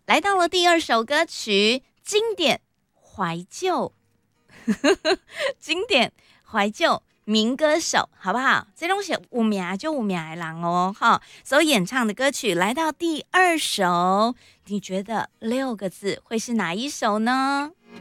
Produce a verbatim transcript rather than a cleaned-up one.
来到了第二首歌曲，经典怀旧，经典怀旧民歌手，好不好？这东西有名就有名的人哦，哈，所演唱的歌曲来到第二首，你觉得六个字会是哪一首呢？